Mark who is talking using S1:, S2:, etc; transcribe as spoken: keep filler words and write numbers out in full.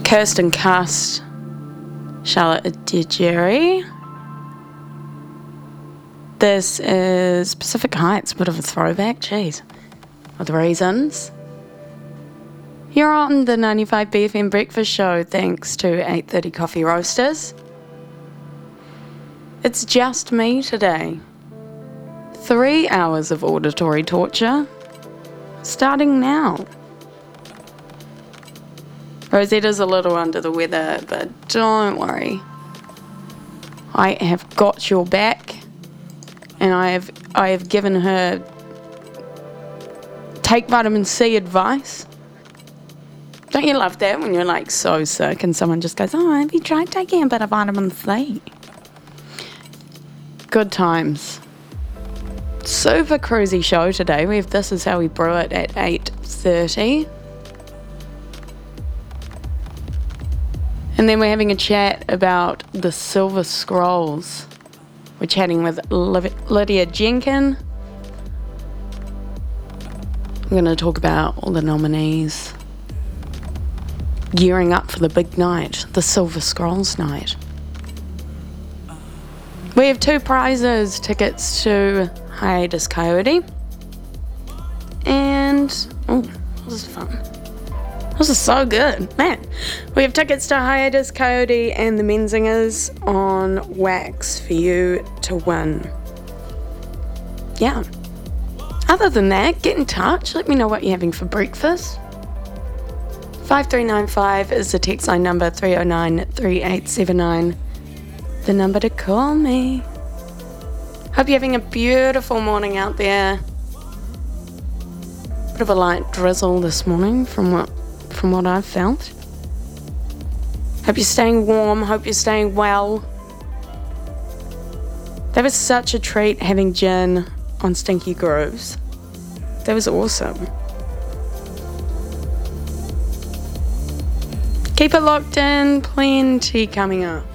S1: Kirsten Cast, Charlotte Adjeri. This is Pacific Heights, bit of a throwback, jeez, with reasons. You're on the ninety-five B F M Breakfast Show, thanks to eight thirty Coffee Roasters. It's just me today. Three hours of auditory torture, starting now. Rosetta's a little under the weather, but don't worry. I have got your back, and I have I have given her take vitamin C advice. Don't you love that when you're like so sick and someone just goes, oh, have you tried taking a bit of vitamin C? Good times. Super cruisy show today. We have This Is How We Brew It at eight thirty. And then we're having a chat about the Silver Scrolls. We're chatting with Liv- Lydia Jenkin. We're going to talk about all the nominees gearing up for the big night, the Silver Scrolls night. We have two prizes, tickets to Hiatus Coyote. And, oh, this is fun. This is so good, man. We have tickets to Hiatus Coyote and the Menzingers on Wax for you to win. Yeah. Other than that, get in touch. Let me know what you're having for breakfast. five three nine five is the text line number, three oh nine, three eight seven nine. The number to call me. Hope you're having a beautiful morning out there. Bit of a light drizzle this morning from what from what I've felt. Hope you're staying warm, hope you're staying well. That was such a treat having gin on Stinky Grooves. That was awesome. Keep it locked in, plenty coming up.